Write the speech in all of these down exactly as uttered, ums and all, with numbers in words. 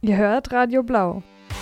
Ihr hört Radio Blau.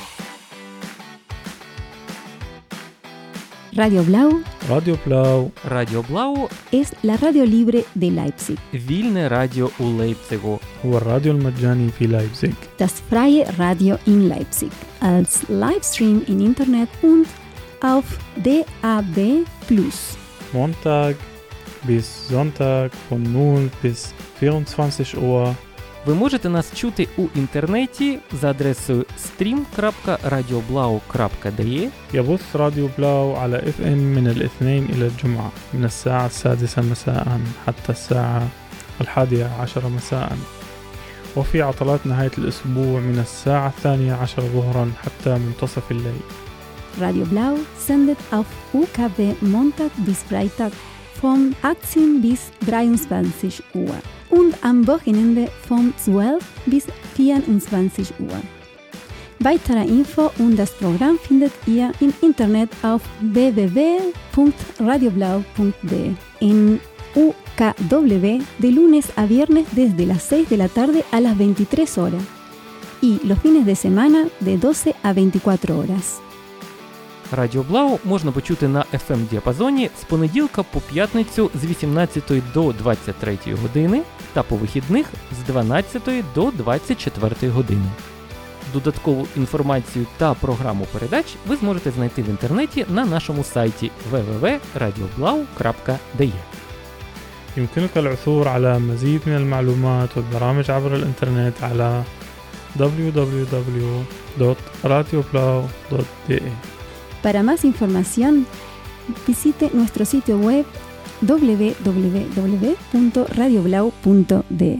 Radio Blau. Radio Blau. Radio Blau es la radio libre de Leipzig. Вільне радіо у Лейпцигу. هو الراديو المجاني في لايبزيغ. Das freie Radio in Leipzig. Als Livestream im Internet und auf D A B plus. Montag bis Sonntag von null bis vierundzwanzig Uhr. Ви можете нас чути у інтернеті за адресою стрім крапка радіоблау крапка ди. يبث راديو بلاو على اف ام من الاثنين إلى الجمعة من الساعة السادسة مساء حتى الساعة الحادية عشر مساء، وفي عطلات نهاية الأسبوع من الساعة الثانية عشر ظهرا حتى منتصف الليل. Radio Blau sendet auf U K W Montag bis Freitag von achtzehn bis dreiundzwanzig Uhr und am Wochenende von zwölf bis vierundzwanzig Uhr. Weitere Info und das Programm findet ihr im Internet auf w w w punto radioblau punto d e. En U K W de lunes a viernes desde las seis de la tarde a las veintitrés horas y los fines de semana de doce a veinticuatro horas. Радіо Блау можна почути на еф ем-діапазоні з понеділка по п'ятницю з вісімнадцятої до двадцять третьої години та по вихідних з дванадцятої до двадцять четвертої години. Додаткову інформацію та програму передач ви зможете знайти в інтернеті на нашому сайті дабл ю дабл ю дабл ю крапка радіоблау крапка ди і. يمكنك العثور على مزيد من المعلومات والبرامج عبر الإنترنت على دبليو دبليو دبليو دوت راديو بلاو دوت دي إي. Para más información, visite nuestro sitio web w w w punto radioblau punto d e.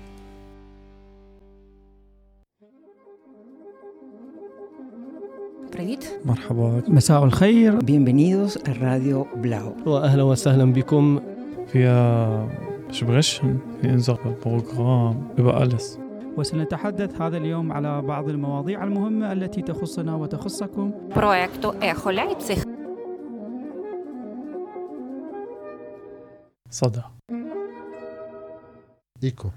Привіт. مرحبا. مساء الخير. Bienvenidos a Radio Blau. وأهلا وسهلا بكم. فيها sprechen في unserem Programm über alles. وسنتحدث هذا اليوم على بعض المواضيع المهمة التي تخصنا وتخصكم. Проекту Ехо Лейпциг. صدى. إيكو.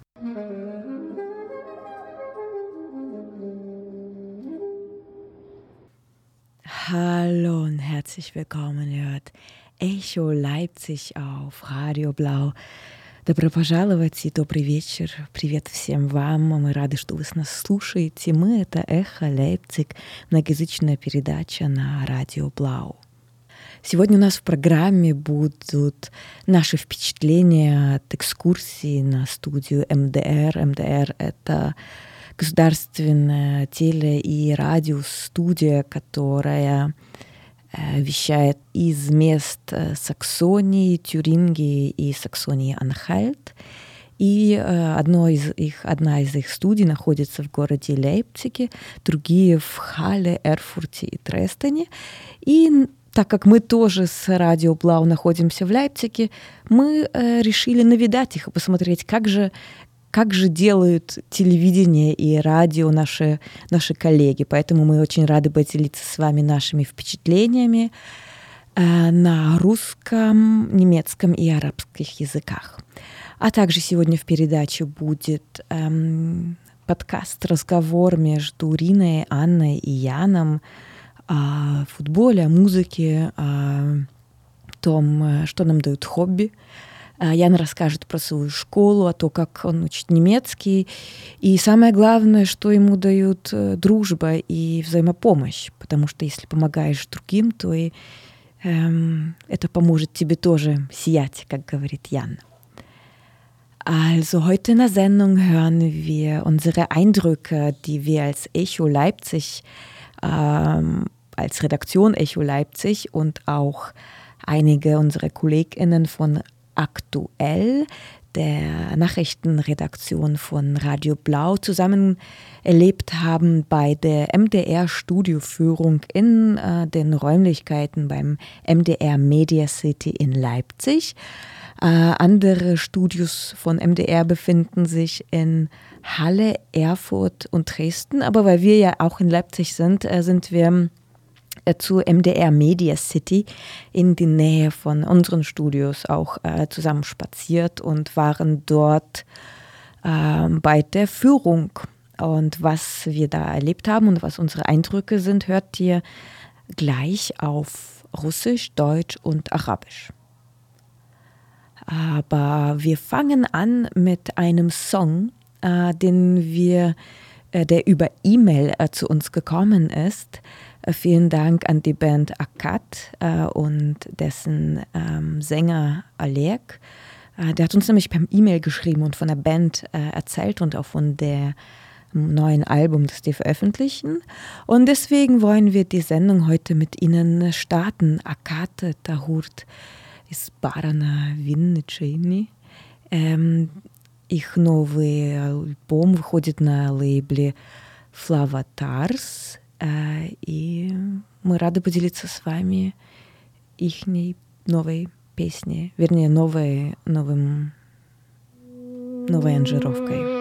Hallo und herzlich willkommen, ihr hört Echo Leipzig auf Radio Blau. Добро пожаловать и добрый вечер. Привет всем вам. Мы рады, что вы нас слушаете. Мы — это Эхо Лейпциг, многоязычная передача на Радио Блау. Сегодня у нас в программе будут наши впечатления от экскурсии на студию эм дэ эр. эм дэ эр — это государственная теле- и радиостудия, которая вещает из мест Саксонии, Тюрингии и Саксонии-Анхальт. И одно из их, одна из их студий находится в городе Лейпциге, другие в Халле, Эрфурте и Дрездене. И так как мы тоже с Радио Блау находимся в Лейпциге, мы э, решили навидать их и посмотреть, как же, как же делают телевидение и радио наши, наши коллеги. Поэтому мы очень рады поделиться с вами нашими впечатлениями э, на русском, немецком и арабских языках. А также сегодня в передаче будет эм, подкаст, разговор между Риной, Анной и Яном о футболе, о музыке, о том, что нам дают хобби. Ян расскажет про свою школу, о том, как он учит немецкий. И самое главное, что ему дают дружба и взаимопомощь. Потому что если помогаешь другим, то и эм, это поможет тебе тоже сиять, как говорит Ян. Also heute in der Sendung hören wir unsere Eindrücke, die wir als Echo Leipzig, ähm, als Redaktion Echo Leipzig und auch einige unserer KollegInnen von Aktuell, der Nachrichtenredaktion von Radio Blau, zusammen erlebt haben bei der M D R-Studioführung in äh, den Räumlichkeiten beim M D R Media City in Leipzig. Äh, andere Studios von M D R befinden sich in Halle, Erfurt und Dresden. Aber weil wir ja auch in Leipzig sind, äh, sind wir äh, zu M D R Media City in die Nähe von unseren Studios auch äh, zusammen spaziert und waren dort äh, bei der Führung Und was wir da erlebt haben und was unsere Eindrücke sind, hört ihr gleich auf Russisch, Deutsch und Arabisch. Aber wir fangen an mit einem Song, äh, den wir, äh, der über E-Mail äh, zu uns gekommen ist. Äh, vielen Dank an die Band Akkad äh, und dessen ähm, Sänger Oleg. Äh, der hat uns nämlich per E-Mail geschrieben und von der Band äh, erzählt und auch von der neuen Album, das die veröffentlichen. Und deswegen wollen wir die Sendung heute mit Ihnen starten. Akkad Tahurt из Барана Винничини. Ähm, их новый альбом выходит на лейбле Flavatars. Äh, и мы рады поделиться с вами их новой песней, вернее, новой, новым, новой аранжировкой.